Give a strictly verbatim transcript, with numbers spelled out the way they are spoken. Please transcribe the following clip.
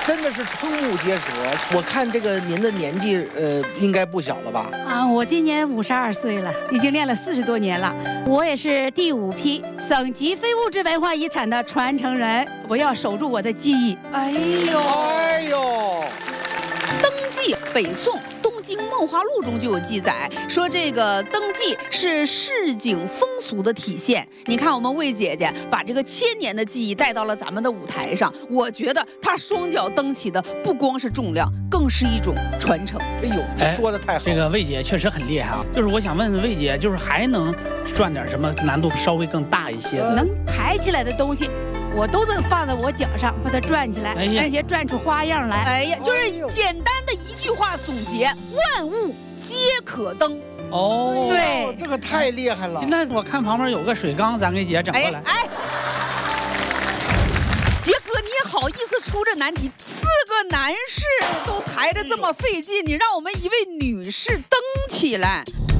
真的是瞠目结舌。我看这个您的年纪，呃，应该不小了吧？ 啊，我今年五十二岁了，已经练了四十多年了。我也是第五批省级非物质文化遗产的传承人，我要守住我的技艺。 哎呦， 哎呦， 登记，北宋。《东京梦华录》中就有记载，说这个登记是市井风俗的体现。你看，我们魏姐姐把这个千年的技艺带到了咱们的舞台上，我觉得她双脚蹬起的不光是重量，更是一种传承。 哎呦，说的太好了。 这个魏姐确实很厉害啊！就是我想问问魏姐，就是还能转点什么难度稍微更大一些的？ 能抬起来的东西，我都能放在我脚上，把它转起来， 哎呀而且转出花样来。 哎呀，就是简单的一句话总结：万物皆可登。 哦， 对， 这个太厉害了。 那我看旁边有个水缸，咱给姐整过来。 哎，哎杰哥，你也好意思出这难题？四个男士都抬着这么费劲，你让我们一位女士登起来。